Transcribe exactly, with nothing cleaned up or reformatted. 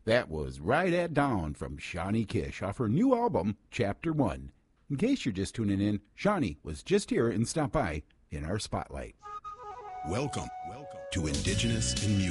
That was Right at Dawn from Shawnee Kish off her new album, Chapter One. In case you're just tuning in, Shawnee was just here and stopped by in our spotlight. Welcome, welcome to Indigenous in Music.